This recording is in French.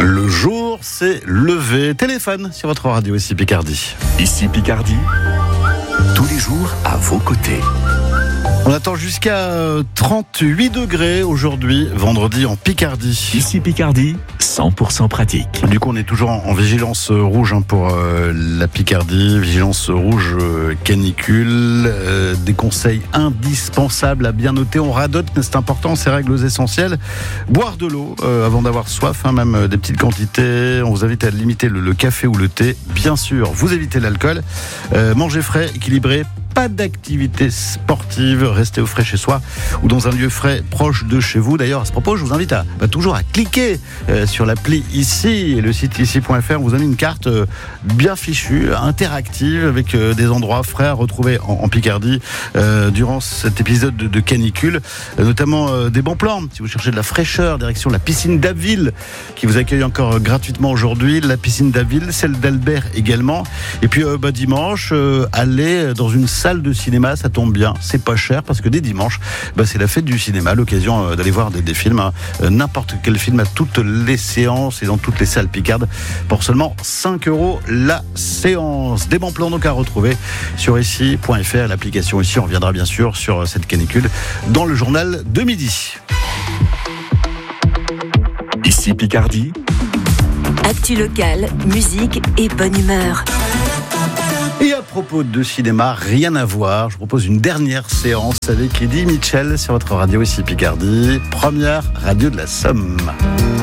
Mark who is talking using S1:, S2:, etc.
S1: Le jour s'est levé. Téléphone sur votre radio ici Picardie.
S2: Ici Picardie, tous les jours à vos côtés.
S1: On attend jusqu'à 38 degrés aujourd'hui, vendredi en Picardie.
S2: Ici Picardie, 100% pratique.
S1: Du coup, on est toujours en vigilance rouge pour la Picardie, vigilance rouge canicule. Des conseils indispensables à bien noter. On radote, mais c'est important, ces règles essentielles. Boire de l'eau avant d'avoir soif, même des petites quantités. On vous invite à limiter le café ou le thé. Bien sûr, vous évitez l'alcool. Manger frais, équilibré. Pas d'activité sportive, restez au frais chez soi ou dans un lieu frais proche de chez vous. D'ailleurs, à ce propos, je vous invite toujours à cliquer sur l'appli Ici et le site ici.fr. Vous avez une carte bien fichue, interactive, avec des endroits frais à retrouver en Picardie durant cet épisode de canicule, notamment des bons plans. Si vous cherchez de la fraîcheur, direction la piscine d'Abbeville qui vous accueille encore gratuitement aujourd'hui. La piscine d'Abbeville, celle d'Albert également. Et puis dimanche, allez dans une salle de cinéma, ça tombe bien, c'est pas cher parce que dès dimanche, c'est la fête du cinéma, l'occasion d'aller voir des films, n'importe quel film à toutes les séances et dans toutes les salles picardes pour seulement 5 € la séance. Des bons plans donc à retrouver sur ici.fr, l'application Ici. On reviendra bien sûr sur cette canicule dans le journal de midi.
S2: Ici Picardie,
S3: actu locale, musique et bonne humeur.
S1: Et à propos de cinéma, rien à voir. Je propose une dernière séance avec Eddie Mitchell sur votre radio ici Picardie, première radio de la Somme.